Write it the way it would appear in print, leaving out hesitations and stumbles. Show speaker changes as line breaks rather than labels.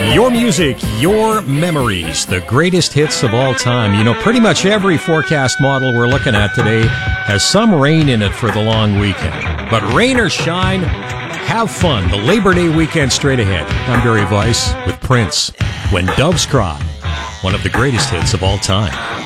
Your music, your memories, the greatest hits of all time. You know, pretty much every forecast model we're looking at today has some rain in it for the long weekend. But rain or shine, have fun. The Labor Day weekend straight ahead. I'm Barry Weiss with Prince. When Doves Cry, one of the greatest hits of all time.